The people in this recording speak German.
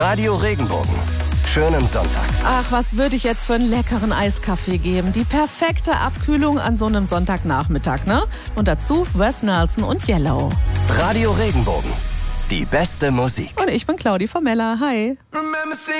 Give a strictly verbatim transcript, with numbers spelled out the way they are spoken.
Radio Regenbogen. Schönen Sonntag. Ach, was würde ich jetzt für einen leckeren Eiskaffee geben? Die perfekte Abkühlung an so einem Sonntagnachmittag, ne? Und dazu Wes Nelson und Yellow. Radio Regenbogen. Die beste Musik. Und ich bin Claudi Formella. Hi.